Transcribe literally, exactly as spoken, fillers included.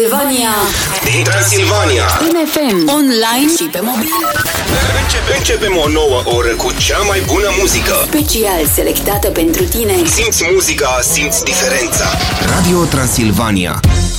Transilvania. Din Transilvania. În F M, online și pe mobil. Începe, începem o nouă oră cu cea mai bună muzică. Special selectată pentru tine. Simți muzica, simți diferența. Radio Transilvania.